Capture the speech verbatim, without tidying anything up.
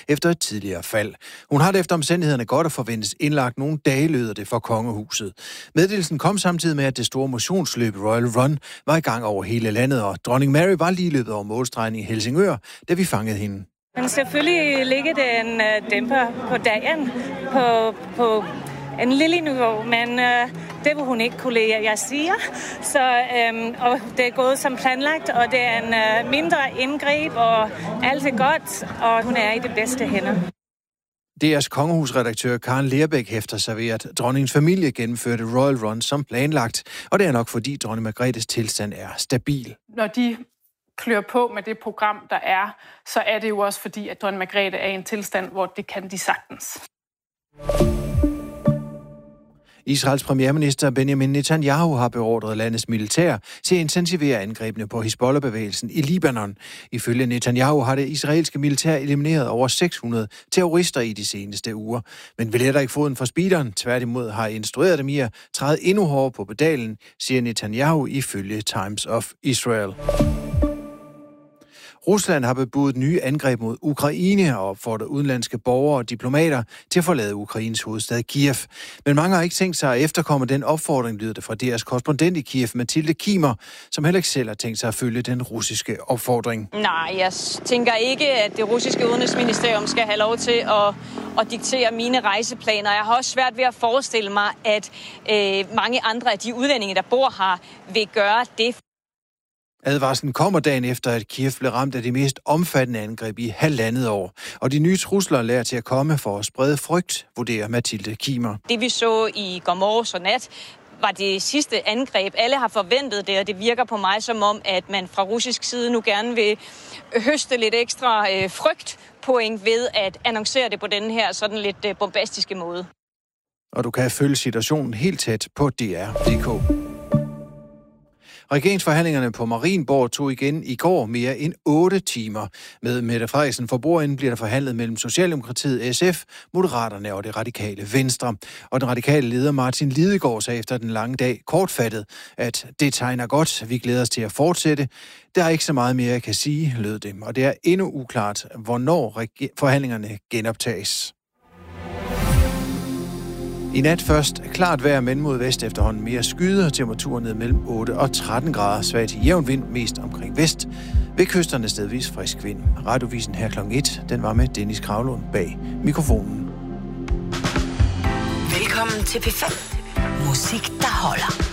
efter et tidligere fald. Hun har det efter omstændighederne godt og forventes indlagt nogle dage, lyder det for kongehuset. Meddelelsen kom samtidig med, at det store motionsløb Royal Run var i gang over hele landet, og dronning Mary var lige løbet over målstregen i Helsingør, da vi fangede hende. Men selvfølgelig ligger det en uh, dæmper på dagen på, på en lille niveau, men uh, det vil hun ikke kunne lide, jeg siger. Så um, og det er gået som planlagt, og det er en uh, mindre indgreb, og alt er godt, og hun er i det bedste hænder. D R's kongehusredaktør Karen Lerbæk hæfter sig ved, at dronningens familie gennemførte Royal Run som planlagt, og det er nok fordi dronning Margrethes tilstand er stabil. Når de klør på med det program, der er, så er det jo også fordi, at dronning Margrethe er i en tilstand, hvor det kan de sagtens. Israels premierminister Benjamin Netanyahu har beordret landets militær til at intensivere angrebene på Hizbollah-bevægelsen i Libanon. Ifølge Netanyahu har det israelske militær elimineret over seks hundrede terrorister i de seneste uger. Men vil heller ikke foden for speederen. Tværtimod har instrueret dem i at træde endnu hårdere på pedalen, siger Netanyahu ifølge Times of Israel. Rusland har bebudet nye angreb mod Ukraine og opfordret udenlandske borgere og diplomater til at forlade Ukraines hovedstad Kiev. Men mange har ikke tænkt sig at efterkomme den opfordring, lyder det fra D R's korrespondent i Kiev, Mathilde Kimer, som heller ikke selv har tænkt sig at følge den russiske opfordring. Nej, jeg tænker ikke, at det russiske udenrigsministerium skal have lov til at, at diktere mine rejseplaner. Jeg har også svært ved at forestille mig, at øh, mange andre af de udlændinge, der bor her, vil gøre det. Advarslen kommer dagen efter, at Kiev blev ramt af de mest omfattende angreb i halvandet år. Og de nye trusler lader til at komme for at sprede frygt, vurderer Mathilde Kimer. Det vi så i går morges og nat var det sidste angreb. Alle har forventet det, og det virker på mig som om, at man fra russisk side nu gerne vil høste lidt ekstra øh, frygtpoint ved at annoncere det på den her sådan lidt øh, bombastiske måde. Og du kan følge situationen helt tæt på D R punktum d k. Regeringsforhandlingerne på Marienborg tog igen i går mere end otte timer. Med Mette Frederiksen for bordenden bliver der forhandlet mellem Socialdemokratiet, S F, Moderaterne og det radikale Venstre. Og den radikale leder Martin Lidegaard sagde efter den lange dag kortfattet, at det tegner godt. Vi glæder os til at fortsætte. Der er ikke så meget mere, jeg kan sige, lød det. Og det er endnu uklart, hvornår forhandlingerne genoptages. I nat først klart vejr, men mod vest efterhånden mere skyder, temperaturen ned mellem otte og tretten grader, svag til jævn vind, mest omkring vest. Ved kysterne stedvis frisk vind. Radiovisen her klokken et, den var med Dennis Kravlund bag mikrofonen. Velkommen til P fem. Musik, der holder.